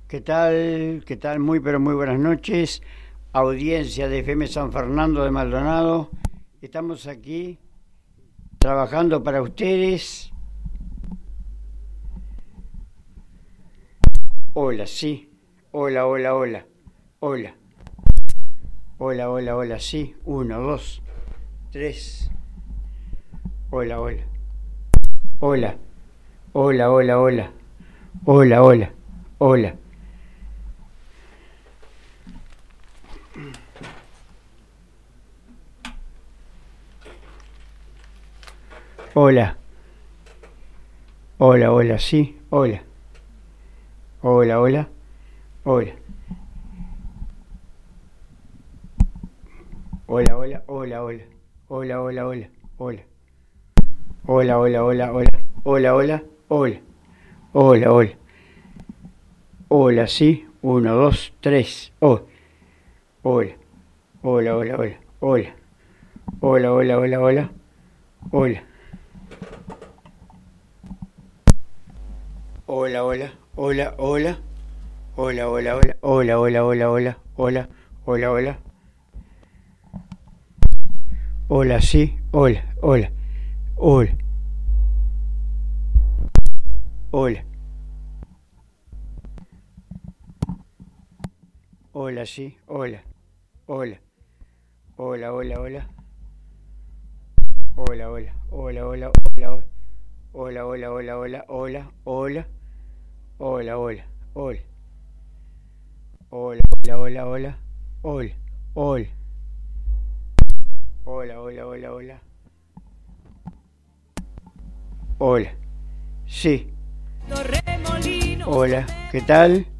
¿Qué tal? ¿Qué tal? Muy, pero muy buenas noches. Audiencia de FM San Fernando de Maldonado. Estamos aquí trabajando para ustedes. Hola, sí. Hola, hola, hola. Hola. Hola, hola, hola, sí. 1, 2, 3. Hola, hola. Hola. Hola, hola, hola. Hola, hola. Hola. Hola. Hola, hola, sí. Hola. Hola, hola. Hola. Hola, hola, hola, hola. Hola, hola, hola. Hola. Hola, hola, hola, hola. Hola, hola, hola. Hola, hola. Hola, sí. 1, 2, 3. Hola. Hola. Hola, hola, hola. Hola. Hola, hola, hola, hola. Hola. Hola, hola. Hola, hola. Hola, hola, hola. Hola, hola, hola, hola. Hola. Hola, hola. Hola, sí. Hola, hola. Hola. Hola. Hola, sí. Hola. Hola. Hola, hola, hola. Hola, hola. Hola, hola, hola. Hola, hola, hola, hola. Hola, hola. Hola, hola. Hola. Hola, hola, hola, hola. Hola. Hola. Hola, hola, hola, hola. Hola. Sí. Hola. ¿Qué tal?